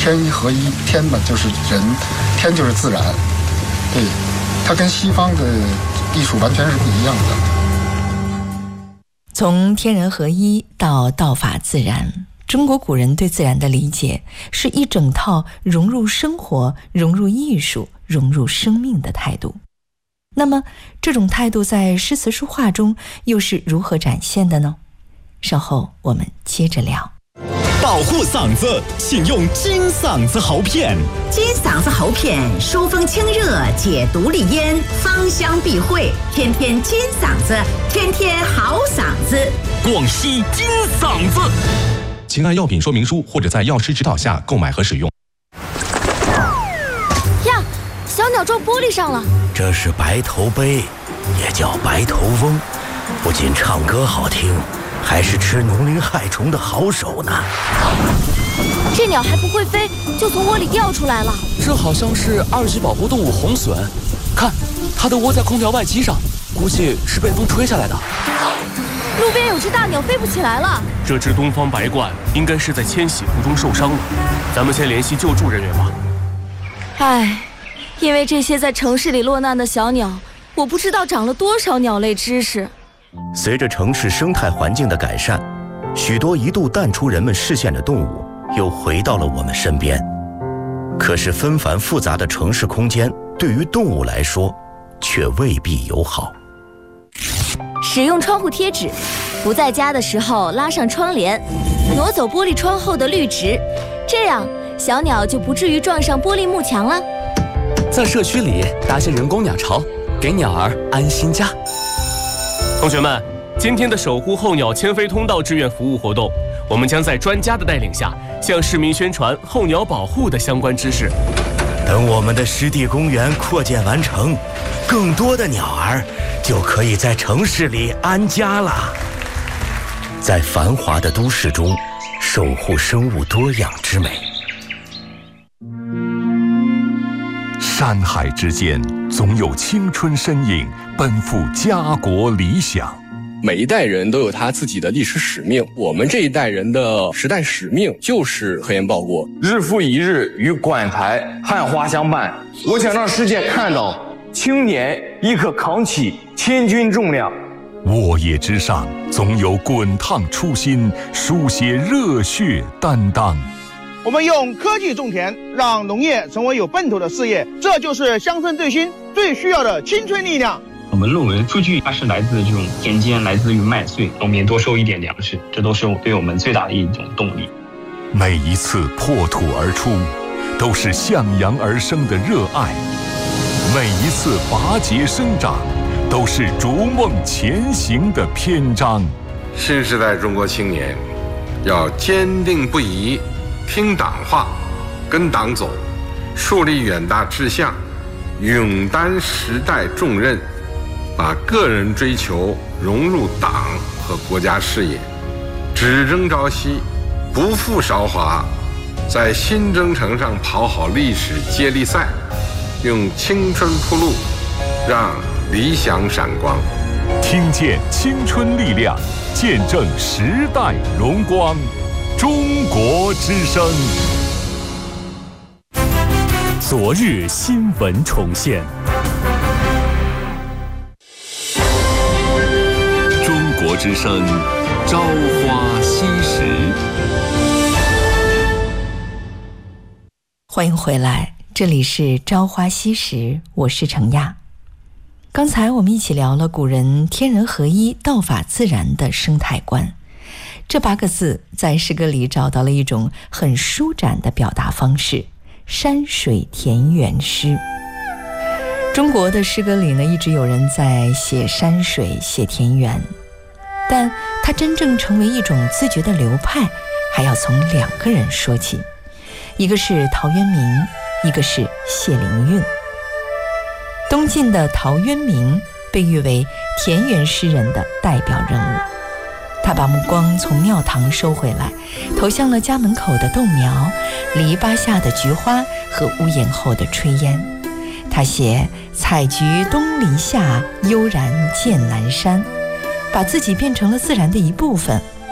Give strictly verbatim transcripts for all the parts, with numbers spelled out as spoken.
天一合一，天嘛就是人，天就是自然，对，它跟西方的艺术完全是不一样的。 从天人合一到道法自然，中国古人对自然的理解是一整套融入生活、融入艺术、融入生命的态度。那么这种态度在诗词书画中又是如何展现的呢？稍后我们接着聊。 保护嗓子，请用金嗓子喉片。 金嗓子喉片，疏风清热，解毒利咽，芳香避秽，天天金嗓子，天天好嗓子。 广西金嗓子。请按药品说明书或者在药师指导下购买和使用。 呀，小鸟撞玻璃上了。 这是白头鹎，也叫白头翁，不仅唱歌好听，还是吃农林害虫的好手呢。 这鸟还不会飞，就从窝里掉出来了。 这好像是二级保护动物红隼，看，它都窝在空调外机上，估计是被风吹下来的。 路边有只大鸟飞不起来了。 这只东方白鹳应该是在迁徙途中受伤了，咱们先联系救助人员吧。 唉，因为这些在城市里落难的小鸟，我不知道长了多少鸟类知识。 随着城市生态环境的改善，许多一度淡出人们视线的动物又回到了我们身边。可是纷繁复杂的城市空间对于动物来说却未必友好。 使用窗户贴纸，不在家的时候拉上窗帘，挪走玻璃窗后的绿植，这样小鸟就不至于撞上玻璃幕墙了。 在社区里搭些人工鸟巢，给鸟儿安心家。 同学们，今天的守护候鸟迁飞通道志愿服务活动，我们将在专家的带领下，向市民宣传候鸟保护的相关知识。 等我们的湿地公园扩建完成，更多的鸟儿就可以在城市里安家了。在繁华的都市中，守护生物多样之美。 山海之间，总有青春身影奔赴家国理想。 每一代人都有他自己的历史使命，我们这一代人的时代使命就是和颜报国。 日复一日与馆台汉花相伴，我想让世界看到青年亦可扛起千钧重量。 沃野之上，总有滚烫初心，书写热血担当。 我们用科技种田，让农业成为有奔头的事业，这就是乡村振兴最需要的青春力量。 我们论文数据它是来自这种田间，来自于麦穗，农民多收一点粮食，这都是对我们最大的一种动力。 每一次破土而出，都是向阳而生的热爱；每一次拔节生长，都是逐梦前行的篇章。 新时代中国青年要坚定不移听党话，跟党走，树立远大志向，勇担时代重任，把个人追求融入党和国家事业，只争朝夕，不负韶华，在新征程上跑好历史接力赛，用青春铺路，让理想闪光。 听见青春力量，见证时代荣光。中国之声。 昨日新闻重现。 中国之声，朝花夕拾。 欢迎回来，这里是朝花夕拾，我是程亚。刚才我们一起聊了古人天人合一、道法自然的生态观。这八个字在诗歌里找到了一种很舒展的表达方式——山水田园诗。中国的诗歌里呢，一直有人在写山水、写田园，但它真正成为一种自觉的流派，还要从两个人说起，一个是陶渊明，一个是谢灵运。东晋的陶渊明被誉为田园诗人的代表人物，他把目光从庙堂收回来，投向了家门口的豆苗、篱笆下的菊花和屋檐后的炊烟。他写采菊东篱下，悠然见南山，把自己变成了自然的一部分。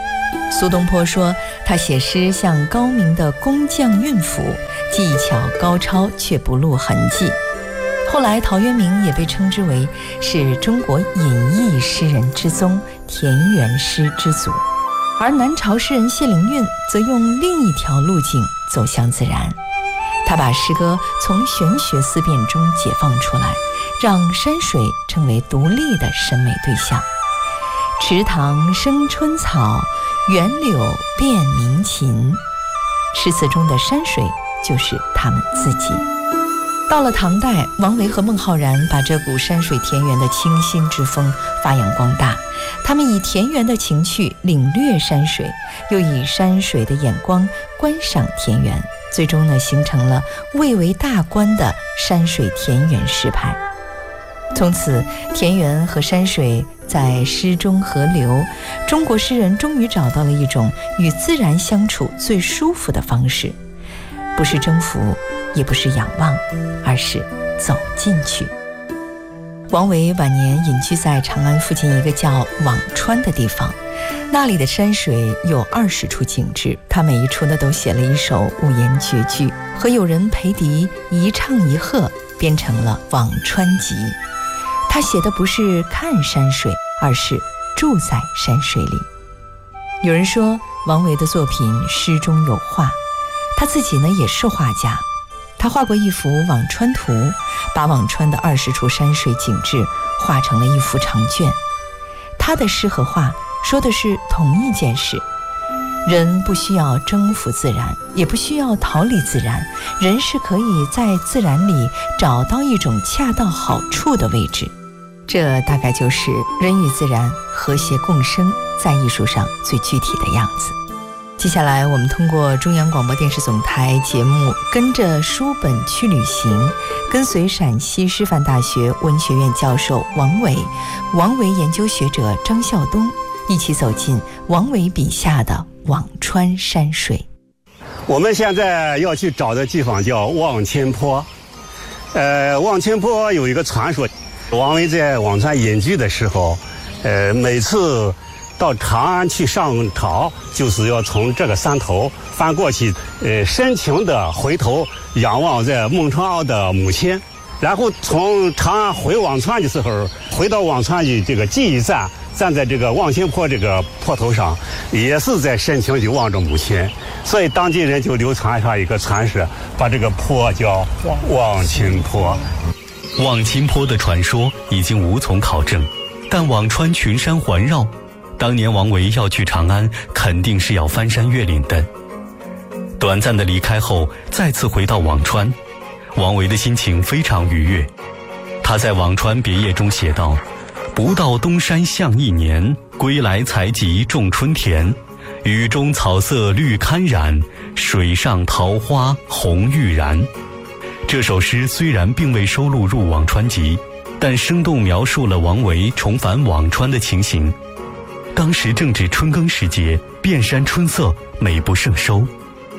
苏东坡说，他写诗像高明的工匠运斧，技巧高超却不露痕迹。后来陶渊明也被称之为是中国隐逸诗人之宗，田园诗之祖。而南朝诗人谢灵运则用另一条路径走向自然，他把诗歌从玄学思辨中解放出来，让山水成为独立的审美对象。池塘生春草，园柳变鸣禽，诗词中的山水就是他们自己。到了唐代，王维和孟浩然把这股山水田园的清新之风发扬光大，他们以田园的情趣领略山水，又以山水的眼光观赏田园，最终呢形成了蔚为大观的山水田园诗派。从此田园和山水在诗中合流，中国诗人终于找到了一种与自然相处最舒服的方式，不是征服，也不是仰望，而是走进去。王维晚年隐居在长安附近一个叫辋川的地方，那里的山水有二十处景致，他每一处呢都写了一首五言绝句，和友人裴迪一唱一和，编成了《辋川集》。他写的不是看山水，而是住在山水里。有人说王维的作品诗中有画，他自己呢也是画家，他画过一幅《辋川图》，把辋川的二十处山水景致画成了一幅长卷。他的诗和画说的是同一件事，人不需要征服自然，也不需要逃离自然，人是可以在自然里找到一种恰到好处的位置。这大概就是人与自然和谐共生在艺术上最具体的样子。接下来我们通过中央广播电视总台节目跟着书本去旅行，跟随陕西师范大学文学院教授王维、王维研究学者张孝东一起走进王维笔下的辋川山水。 我们现在要去找的地方叫望清坡。呃，望清坡有一个传说，王维在辋川隐居的时候，呃，每次到长安去上朝，就是要从这个山头翻过去，呃，深情地回头仰望在孟春傲的母亲，然后从长安回辋川的时候，回到辋川的这个记忆站，站在这个望清坡这个坡头上，也是在深情地望着母亲，所以当地人就流传上一个传说，把这个坡叫望清坡。 望清坡的传说已经无从考证，但辋川群山环绕，当年王维要去长安，肯定是要翻山越岭的。短暂的离开后，再次回到辋川，王维的心情非常愉悦。他在《辋川别业》中写道：“不到东山向一年，归来采集种春田。雨中草色绿堪染，水上桃花红欲燃。”这首诗虽然并未收录入《辋川集》，但生动描述了王维重返辋川的情形。当时正值春耕时节，遍山春色，美不胜收。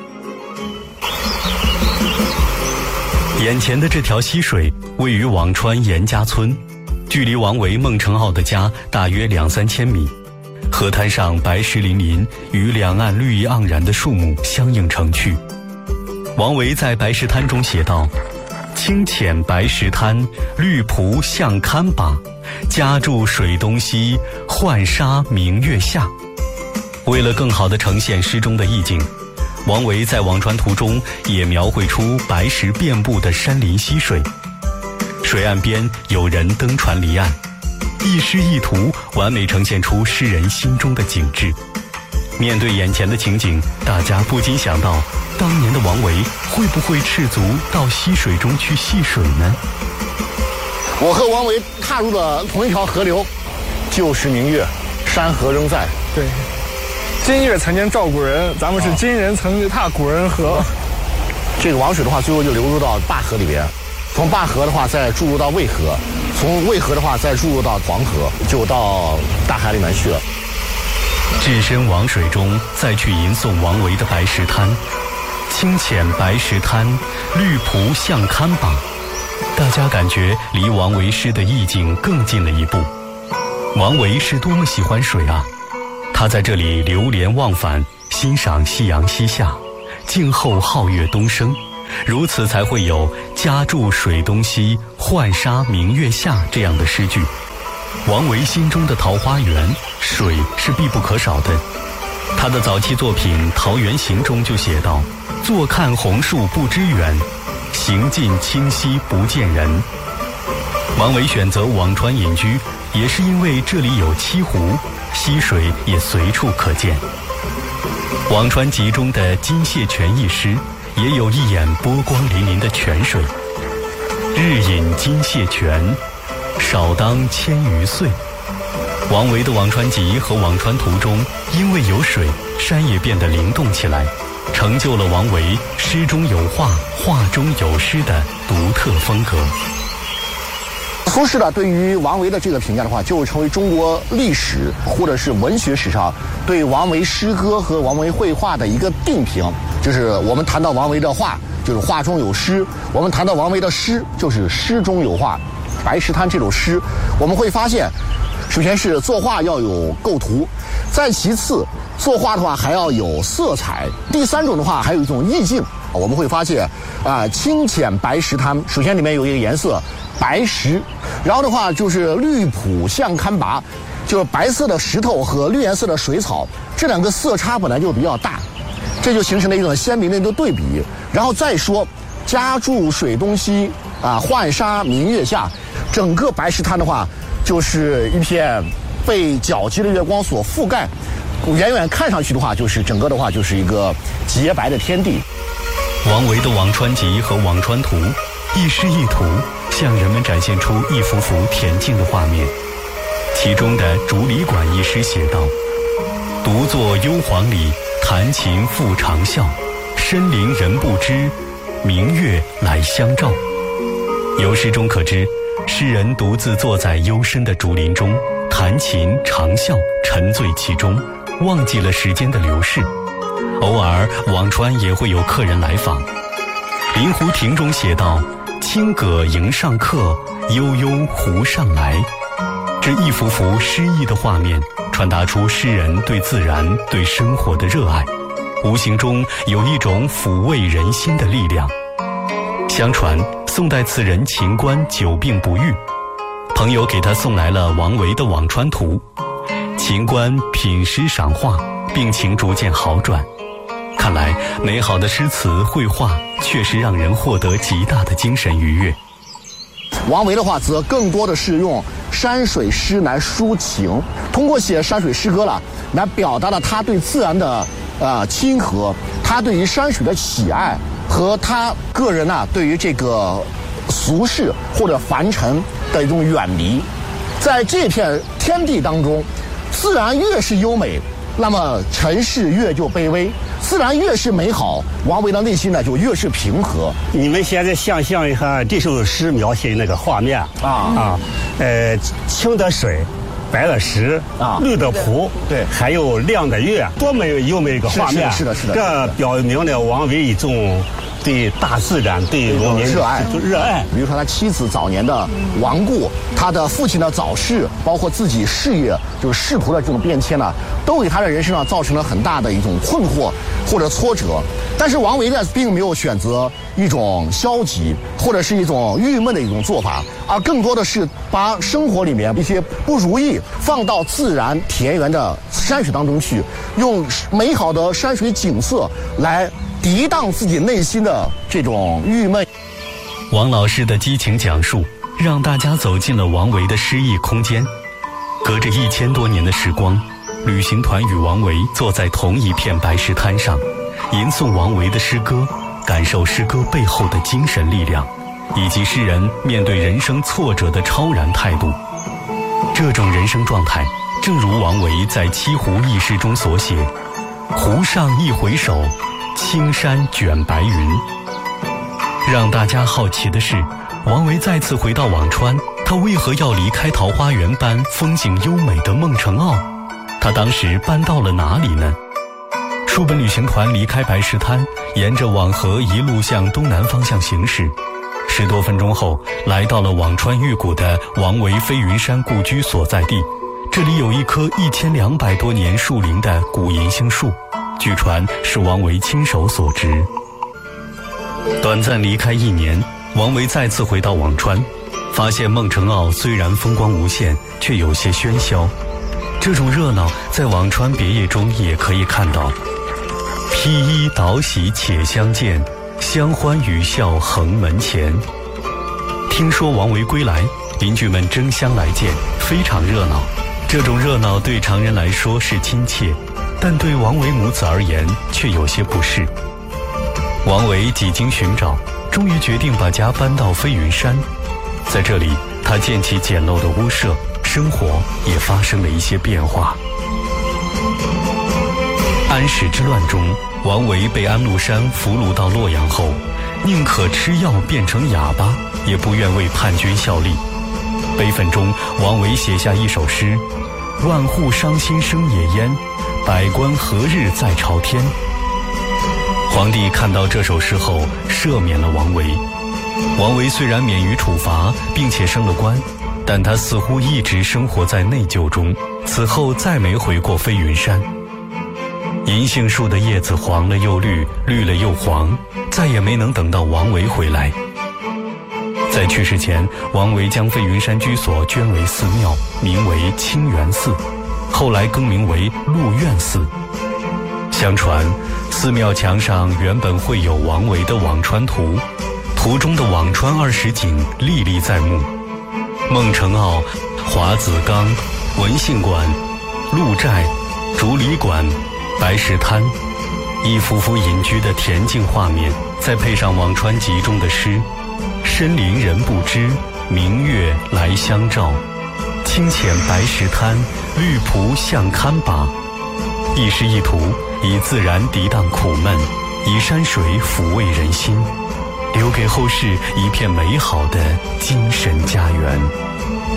眼前的这条溪水位于辋川严家村，距离王维孟承傲的家大约两三千米。河滩上白石粼粼，与两岸绿意盎然的树木相映成趣。王维在白石滩中写道：“清浅白石滩，绿蒲向堪把。家住水东西，浣纱明月下。”为了更好地呈现诗中的意境，王维在《辋川图》中也描绘出白石遍布的山林溪水，水岸边有人登船离岸，一诗一图完美呈现出诗人心中的景致。面对眼前的情景，大家不禁想到，当年的王维会不会赤足到溪水中去戏水呢？ 我和王维踏入了同一条河流，旧时明月，山河仍在。 对，今月曾经照古人，咱们是今人曾踏古人河。 这个王水的话，最后就流入到灞河里边，从灞河的话再注入到渭河，从渭河的话再注入到黄河，就到大海里面去了。 置身王水中，再去吟诵王维的白石滩。清浅白石滩，绿蒲向堪把。大家感觉离王维诗的意境更近了一步。王维是多么喜欢水啊！ 他在这里流连忘返，欣赏夕阳西下，静候皓月东升，如此才会有家住水东西，浣纱明月下这样的诗句。王维心中的桃花源，水是必不可少的。他的早期作品《桃源行》中就写道：坐看红树不知远，行尽清溪不见人。王维选择辋川隐居，也是因为这里有七湖，溪水也随处可见。《辋川集》中的《金蟹泉》一诗，也有一眼波光粼粼的泉水。日饮金蟹泉，少当千余岁。王维的《辋川集》和《辋川图》中，因为有水，山也变得灵动起来，成就了王维诗中有画，画中有诗的独特风格。 苏轼呢，对于王维的这个评价的话，就成为中国历史或者是文学史上对王维诗歌和王维绘画的一个定评。就是我们谈到王维的画，就是画中有诗；我们谈到王维的诗，就是诗中有画。《白石滩》这首诗，我们会发现，首先是作画要有构图，再其次作画的话还要有色彩，第三种的话还有一种意境。我们会发现啊、呃，清浅白石滩，首先里面有一个颜色白石，然后的话就是绿浦相堪拔，就是白色的石头和绿颜色的水草，这两个色差本来就比较大，这就形成了一种鲜明的一个对比。然后再说家住水东西啊，浣纱明月下，整个白石滩的话就是一片被皎洁的月光所覆盖，远远看上去的话就是整个的话就是一个洁白的天地。 王维的《辋川集》和《辋川图》，一诗一图，向人们展现出一幅幅恬静的画面。其中的《竹里馆》一诗写道：独坐幽篁里，弹琴复长啸，深林人不知，明月来相照。由诗中可知，诗人独自坐在幽深的竹林中，弹琴长啸，沉醉其中，忘记了时间的流逝。偶尔辋川也会有客人来访。《临湖亭》中写道：清阁迎上客，悠悠湖上来。这一幅幅诗意的画面，传达出诗人对自然、对生活的热爱，无形中有一种抚慰人心的力量。相传宋代词人秦观久病不愈，朋友给他送来了王维的《辋川图》。秦观品诗赏画，病情逐渐好转。看来美好的诗词绘画确实让人获得极大的精神愉悦。 王维的话则更多的是用山水诗来抒情，通过写山水诗歌了，来表达了他对自然的呃亲和，他对于山水的喜爱，和他个人啊对于这个俗世或者凡尘的一种远离。在这片天地当中，自然越是优美，那么尘世越就卑微；自然越是美好，王维的内心呢就越是平和。 你们现在想象一下这首诗描写那个画面啊啊，呃，清的水，白的石啊，绿的湖，对，还有亮的月，多么优美一个画面！ 是的，是的， 这表明了王维一种对大自然、对农民热爱， 就热爱。 比如说他妻子早年的亡故，他的父亲的早逝，包括自己事业就是仕途的这种变迁呢，都给他的人生上造成了很大的一种困惑或者挫折。但是王维呢，并没有选择一种消极或者是一种郁闷的一种做法，而更多的是把生活里面一些不如意放到自然田园的山水当中去，用美好的山水景色来涤荡自己内心的这种郁闷。 王老师的激情讲述，让大家走进了王维的诗意空间。隔着一千多年的时光，旅行团与王维坐在同一片白石滩上，吟诵王维的诗歌，感受诗歌背后的精神力量，以及诗人面对人生挫折的超然态度。这种人生状态，正如王维在《七湖》一诗中所写：湖上一回首，青山卷白云。让大家好奇的是，王维再次回到辋川，他为何要离开桃花源般风景优美的孟城坳？他当时搬到了哪里呢？书本旅行团离开白石滩，沿着辋河一路向东南方向行驶。十多分钟后，来到了辋川玉谷的王维飞云山故居所在地， 这里有一棵一千两百多年树龄的古银杏树，据传是王维亲手所植。短暂离开一年，王维再次回到辋川，发现孟承袄虽然风光无限，却有些喧嚣。这种热闹在辋川别业中也可以看到。披衣导喜且相见，相欢语笑横门前。听说王维归来，邻居们争相来见，非常热闹。这种热闹对常人来说是亲切，但对王维母子而言却有些不适。王维几经寻找，终于决定把家搬到飞云山。在这里，他建起简陋的屋舍，生活也发生了一些变化。安史之乱中，王维被安禄山俘虏到洛阳后，宁可吃药变成哑巴，也不愿为叛军效力。悲愤中，王维写下一首诗：万户伤心生野烟，百官何日再朝天。皇帝看到这首诗后，赦免了王维。王维虽然免于处罚，并且升了官，但他似乎一直生活在内疚中，此后再没回过飞云山。银杏树的叶子黄了又绿，绿了又黄，再也没能等到王维回来。在去世前，王维将飞云山居所捐为寺庙，名为清源寺，后来更名为鹿苑寺。相传，寺庙墙上原本绘有王维的辋川图，图中的辋川二十景历历在目，孟承袄、华子冈、文信馆、鹿寨、竹里馆、白石滩，一幅幅隐居的恬静画面，再配上辋川集中的诗：深林人不知，明月来相照。清浅白石滩，绿蒲向堪把。一诗一图，以自然涤荡苦闷，以山水抚慰人心，留给后世一片美好的精神家园。